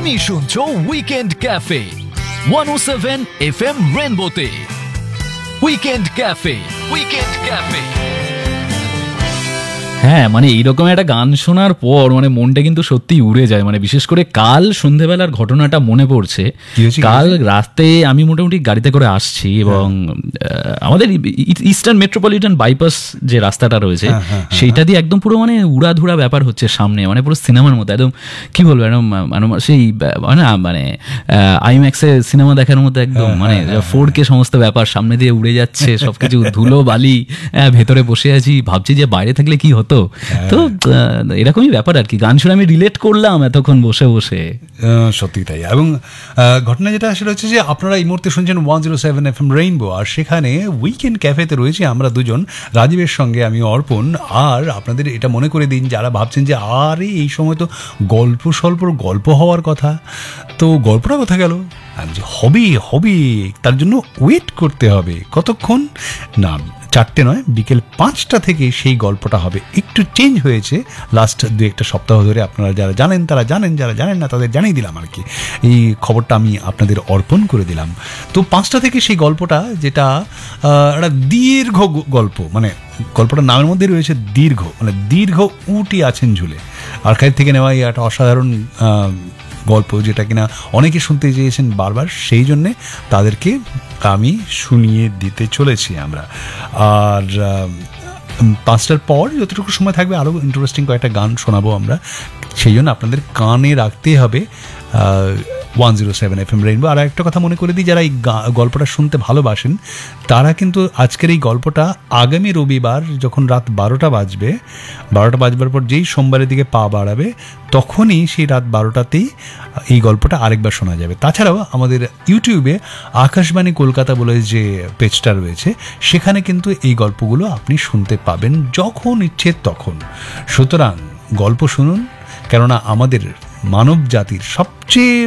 তুমি শুনছো weekend cafe 107 FM রেনবোতে। Weekend cafe. হ্যাঁ, মানে এইরকম একটা গান শোনার পর মানে মনটা কিন্তু সত্যি উড়ে যায়। মানে বিশেষ করে কাল সন্ধ্যেবেলার ঘটনাটা মনে পড়ছে। কাল রাতে আমি মোটামুটি গাড়িতে করে আসছি এবং আমাদের ইস্টার্ন মেট্রোপলিটন বাইপাস যে রাস্তাটা রয়েছে সেইটা দিয়ে একদম পুরো মানে উড়াধুরা ব্যাপার হচ্ছে সামনে, মানে পুরো সিনেমার মতো একদম কি বলবো একদম সেই মানে আইম্যাক্সে সিনেমা দেখার মতো একদম মানে 4K সমস্ত ব্যাপার সামনে দিয়ে উড়ে যাচ্ছে, সবকিছু ধুলো বালি, ভেতরে বসে আছি ভাবছি যে বাইরে থাকলে কি হতো। তো এরকমই ব্যাপার আর কি, গান শুনে আমি রিলেট করলাম এতক্ষণ বসে বসে। সত্যি তাই। এবং ঘটনা যেটা সেটা হচ্ছে যে আপনারা এই মুহূর্তে শুনছেন 107 FM রেইনবো, আর সেখানে উইকেন্ড ক্যাফেতে রয়েছে আমরা দুজন, রাজীবের সঙ্গে আমি অর্পণ। আর আপনাদের এটা মনে করে দিন যারা ভাবছেন যে আরে এই সময় তো গল্প হওয়ার কথা, তো গল্পটা কথা গেল যে হবে তার জন্য ওয়েট করতে হবে কতক্ষণ না, 4টে নয়, বিকেল 5টা থেকে সেই গল্পটা হবে। একটু চেঞ্জ হয়েছে লাস্ট 2-1 সপ্তাহ ধরে, আপনারা যারা জানেন তারা জানেন, যারা জানেন না তাদের জানিয়ে দিলাম আর কি, এই খবরটা আমি আপনাদের অর্পণ করে দিলাম। তো 5টা থেকে সেই গল্পটা, যেটা একটা দীর্ঘ গল্প, মানে গল্পটার নামের মধ্যে রয়েছে দীর্ঘ, মানে দীর্ঘ উটি আছেন ঝুলে, আর্কাইভ থেকে নেওয়া এই একটা অসাধারণ গল্প, যেটা কিনা অনেকে শুনতে চেয়েছেন বারবার, সেই জন্যে তাদেরকে আমি শুনিয়ে দিতে চলেছি আমরা। আর 5টার পর যতটুকু সময় থাকবে আরও ইন্টারেস্টিং কয়েকটা গান শোনাবো আমরা, সেই জন্য আপনাদের কানে রাখতে হবে 107 FM রেইনবো। আর একটা কথা মনে করে দিই, যারা এই গল্পটা শুনতে ভালোবাসেন তারা কিন্তু আজকের এই গল্পটা আগামী রবিবার যখন রাত 12টা বাজবার পর যেই সোমবারের দিকে পা বাড়াবে তখনই সেই রাত 12টাতেই এই গল্পটা আরেকবার শোনা যাবে। তাছাড়াও আমাদের ইউটিউবে আকাশবাণী কলকাতা বলে যে পেজটা রয়েছে, সেখানে কিন্তু এই গল্পগুলো আপনি শুনতে পাবেন যখন ইচ্ছে তখন। সুতরাং গল্প শুনুন, কেননা আমাদের মানব জাতির সবচেয়ে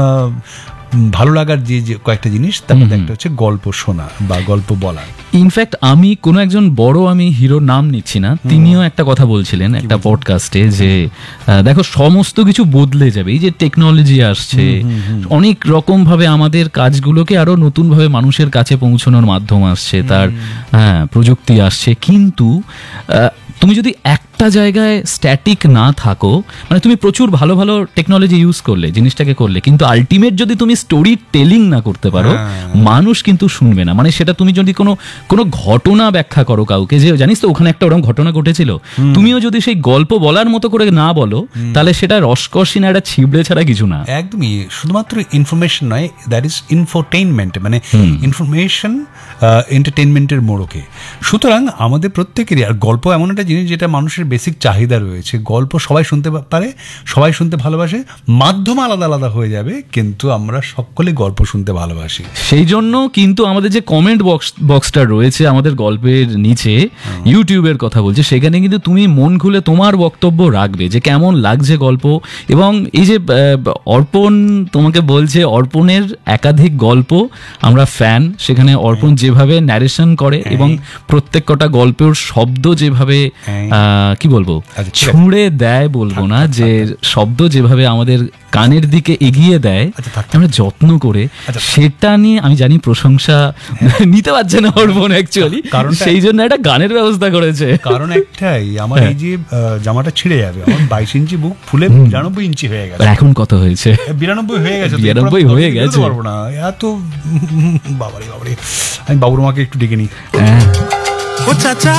ভালো লাগার যে কয়েকটা জিনিস, তার মধ্যে একটা হচ্ছে গল্প শোনা বা গল্প বলা। ইনফ্যাক্ট আমি কোনো একজন বড়, আমি হিরোর নাম নিচ্ছি না, তিনিও একটা কথা বলছিলেন একটা পডকাস্টে যে দেখো সমস্ত কিছু বদলে যাবে, এই যে টেকনোলজি আসছে অনেক রকম ভাবে আমাদের কাজগুলোকে আরো নতুন ভাবে মানুষের কাছে পৌঁছানোর মাধ্যম আসছে, তার প্রযুক্তি আসছে, কিন্তু তুমি যদি একটা জায়গায় স্ট্যাটিক না থাকো, মানে তুমি প্রচুর ভালো ভালো টেকনোলজি ইউজ করলে, জিনিসটাকে করলে, কিন্তু আলটিমেট যদি তুমি স্টোরি টেলিং না করতে পারো মানুষ কিন্তু শুনবে না। মানে সেটা তুমি যদি কোনো ঘটনা ব্যাখ্যা করো কাউকে, যে জানিস তো ওখানে একটা ওরকম ঘটনা ঘটেছিল, তুমিও যদি সেই গল্প বলার মতো করে না বলো, তাহলে সেটা রসকসী না, একটা ছিবড়ে ছাড়া কিছু না। একদমই, শুধুমাত্র ইনফরমেশন নয়, দ্যাট ইজ ইনফোটেইনমেন্ট, মানে ইনফরমেশন এন্টারটেইনমেন্টের মোড়কে। সুতরাং আমাদের প্রত্যেকেরই, আর গল্প এমন একটা জিনিস যেটা মানুষের বেসিক চাহিদা রয়েছে, গল্প সবাই শুনতে পারে, সবাই শুনতে ভালোবাসে, মাধ্যম আলাদা আলাদা হয়ে যাবে, কিন্তু আমরা সকলে গল্প শুনতে ভালোবাসি। সেই জন্য কিন্তু আমাদের যে কমেন্ট বক্সটা রয়েছে আমাদের গল্পের নিচে, ইউটিউবের কথা বলছে, সেখানে কিন্তু তুমি মন খুলে তোমার বক্তব্য রাখবে যে কেমন লাগছে গল্প। এবং এই যে অর্পণ তোমাকে বলছে, অর্পণের একাধিক গল্প আমরা ফ্যান, সেখানে অর্পণ যেভাবে ন্যারেশন করে এবং প্রত্যেক কটা গল্পের শব্দ যেভাবে কি বলবো ছুঁড়ে দেয়, বলবো না, যে শব্দ যেভাবে আমাদের কানের দিকে এগিয়ে দেয়, আমরা যত্ন করে, সেটা নিয়ে আমি জানি প্রশংসা নিতে পারছে না অর্পণ অ্যাকচুয়ালি, কারণ সেই জন্য একটা গানের ব্যবস্থা করেছে। কারণ একটাই, আমার এই যে জামাটা ছিঁড়ে যাবে, আমার 22 ইঞ্চি বুক ফুলে 92 ইঞ্চি হয়ে গেছে। এখন কত হয়েছে? 92 হয়ে গেছে। 92 হয়ে গেছে, পারবো না এত, বাবারে আমি বাবুর মাকে একটু ডেকে নিই। ও চাচা,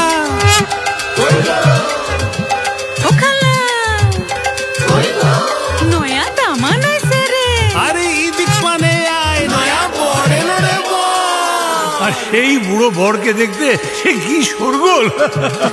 ও খালা, নয়া দামান আইছে রে, আরে ইদিক মানে আয় নয়া বড় এলো রে, আর সেই বুড়ো বরকে দেখতে সে কি শোরগোল।